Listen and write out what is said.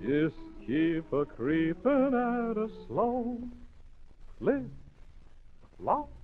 Just keep a creeping at a slow clip. Flop.